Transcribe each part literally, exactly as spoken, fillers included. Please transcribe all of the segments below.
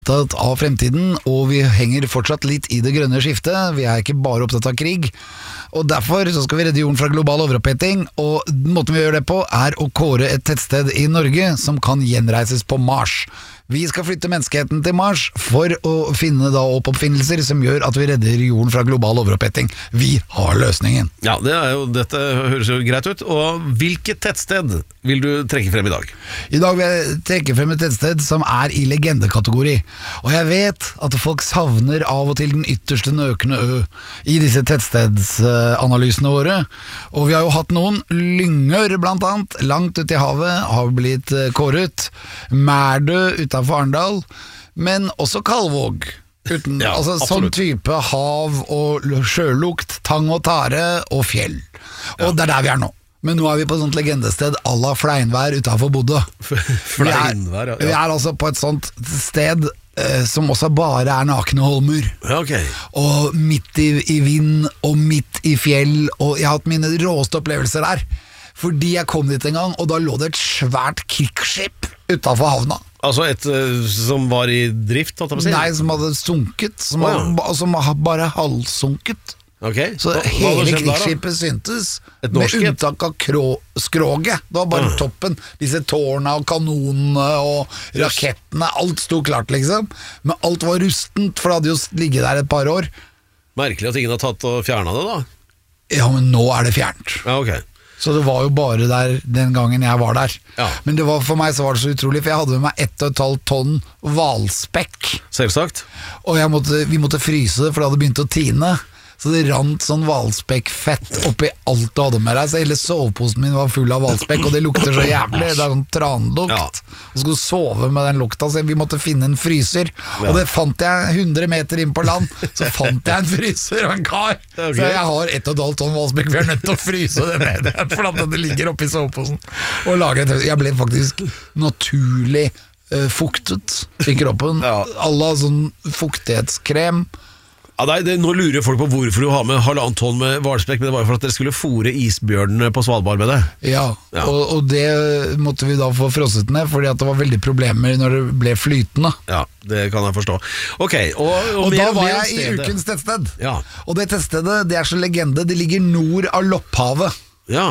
Opptatt av fremtiden, og vi henger fortsatt litt i det grønne skiftet. Vi er ikke bare opptatt av krig, og derfor så skal vi redde jorden fra global overoppheting. Og måten vi gjør det på er å kåre et tettsted i Norge som kan gjenreises på Mars. Vi skal flytte menneskeheten til Mars for å finne da opp oppfinnelser som gjør at vi redder jorden fra global overoppheting. Vi har løsningen. Ja, det er jo, dette høres jo greit ut. Og hvilket tettsted vil du trekke frem i dag? I dag vil jeg trekke frem et tettsted som er i legendekategori. Og jeg vet at folk savner av og til den ytterste nøkende ø i disse tettstedsanalysene våre. Og vi har jo hatt noen. Lyngør blant annet, langt ute i havet, har blitt kåret. Mærdø utenfor Arendal, men også Kalvåg. Uten, ja, altså, sånn type hav og sjølukt, tang og tare og fjell. Og ja. Det er der vi er nå. Men nå er vi på et sånt legendested à la Fleinvær utenfor Bodø. Fleinvær, ja. Vi er altså på et sånt sted eh, som også bare er nakne holmer. Ja, okay. Og midt i, i vind og midt i fjell, og jeg har hatt mine råeste opplevelser der. Fordi jeg kom dit en gang, og da lå det et svært krigsskip utenfor havna. Altså et uh, som var i drift, holdt jeg på å si? Nei, som hadde sunket, som, oh, ja. hadde, som bare halvsunket. Okay. Så hva, hele hva krigsskipet syntes, med unntak av krå, skroget. Det var bare ah. toppen. Disse tårna og kanonene og rakettene, alt sto klart liksom. Men alt var rustent, for det hadde jo ligget der et par år. Merkelig at ingen har tatt og fjernet det da. Ja, men nå er det fjernt. Ja, ok. Så det var jo bare der den gangen jeg var der. Ja. Men det var, for meg så var det så utrolig, for jeg hadde med meg ett og et halvt tonn hvalspekk. Selvsagt. Og jeg måtte, vi måtte fryse det, for det hadde begynt å tine. Så det rant sånn hvalspekkfett oppi alt du hadde med deg. Så hele soveposen min var full av hvalspekk, og det lukter så jævlig. Det er sånn tranlukt. Ja. Og skulle sove med den lukta, så vi måtte finne en fryser. Ja. Og det fant jeg hundre meter inn på land. Så fant jeg en fryser og en kar. Okay. Så jeg har ett og et halvt tonn hvalspekk. Vi er nødt til å fryse det med det, for at det ligger oppi soveposen. Og lage et, jeg ble faktisk naturlig uh, fuktet i kroppen. Ja. Alle har sånn fuktighetskrem. Ja, nei, det, nå lurer folk på hvorfor du har med halvannet tonn med hvalspekk, men det var jo for at dere skulle fôre isbjørnene på Svalbard med det. Ja, ja. Og, og det måtte vi da få frosset ned, fordi at det var veldig problemer når det ble flytende. Ja, det kan jeg forstå. Ok, og, og, og mer, da var mer jeg i ukens tettsted. Ja. Og det tettstedet, det er så legende, det ligger nord av Lopphavet. Ja.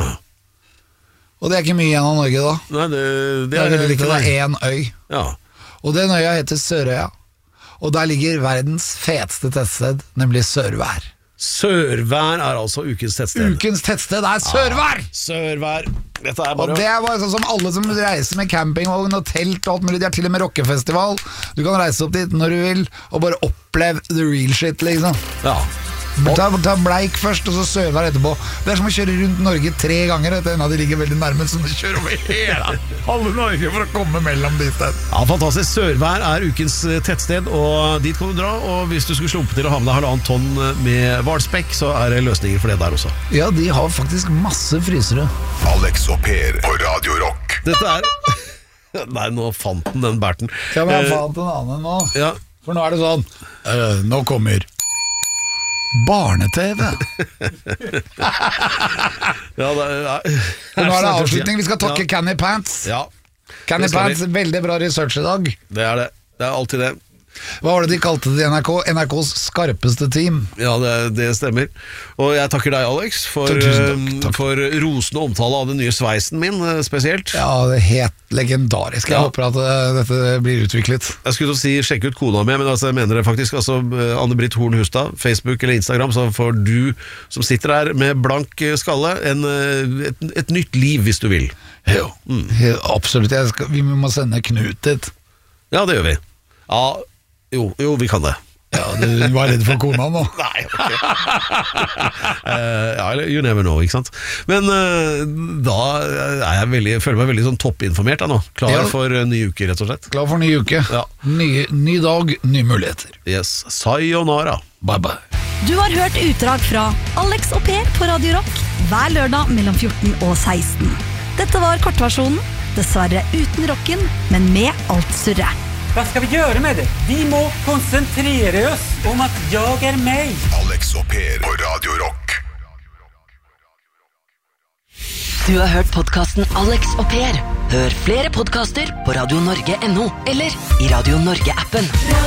Og det er ikke mye igjen av Norge da. Nei, det, det, det er veldig ikke, det er en øy. Ja. Og den øya heter Sørøya. Og der ligger verdens feteste tettsted, nemlig Sørvær. Sørvær er altså ukens tettsted. Ukens tettsted er Sørvær! Ah, Sørvær. Dette er bare... Og det er bare sånn som alle som reiser med campingvogn og telt og alt mulig. De har til og med rockefestival. Du kan reise opp dit når du vil, og bare oppleve the real shit, liksom. Ja. Ta, ta Bleik først, og så Sørvær etterpå. Det er som å kjøre rundt Norge tre ganger. En av de ligger veldig nærme, så du kjører over hele halve Norge for å komme mellom de stedene. Ja, fantastisk. Sørvær er ukens tettsted, og dit kan du dra. Og hvis du skulle slumpe til å ha med deg halvannet tonn med hvalspekk, så er det løsninger for det der også. Ja, de har faktisk masse frysere. Alex og Per på Radio Rock. Dette er... Nei, nå fant den den berten. Ja, men jeg fant en annen nå. Ja. For nå er det sånn, øh, nå kommer... barne-TV. Ja, det er, og nå er det avslutning. Vi skal takke ja. Canny Pants. Ja. Canny Pants, veldig bra research i dag. Det er det. Det er alltid det. Hva var det de kalte det i N R K? N R K's skarpeste team. Ja, det, det stemmer. Og jeg takker deg, Alex, for, takk, takk. for rosende omtale av den nye sveisen min, spesielt. Ja, det er helt legendarisk. Jeg ja. håper at uh, dette blir utviklet. Jeg skulle til å si, sjekk ut kona mi, men altså, jeg mener det faktisk. Altså, Anne-Britt Horn Hustad, Facebook eller Instagram, så får du som sitter her med blank skalle en, et, et nytt liv, hvis du vil. Jo, mm. absolutt. Jeg skal, vi må sende Knut dit. Ja, det gjør vi. Ja, Jo, jo, vi kan det. Ja, du var redd for kona nå. Nei, ok. uh, ja, you never know, ikke sant? Men uh, da er jeg veldig, føler meg veldig sånn toppinformert da nå. Klar ja. for uh, ny uke, rett og slett. Klar for ny uke. Ja. Ny, ny dag, nye muligheter. Yes, sayonara. Bye bye. Du har hørt utdrag fra Alex og Per på Radio Rock hver lørdag mellom fjorten og seksten. Dette var kortversjonen, dessverre uten rocken, men med alt surre. Vad ska vi göra med det? Vi må koncentrera oss om att jag är mig. Alex och Per på Radio Rock. Du har hørt podcasten Alex og Per. Hør flere podcaster på radio norge punktum no eller i Radio Norge-appen.